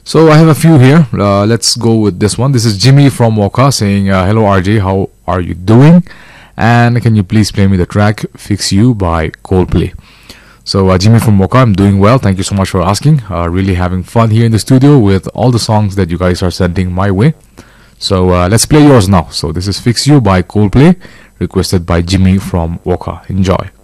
So I have a few here. Let's go with this one. This is Jimmy from Woka saying, hello RJ, how are you doing? And can you please play me the track Fix You by Coldplay? So Jimmy from Woka, I'm doing well. Thank you so much for asking. Really having fun here in the studio with all the songs that you guys are sending my way. So let's play yours now. So this is Fix You by Coldplay, requested by Jimmy from Woka. Enjoy.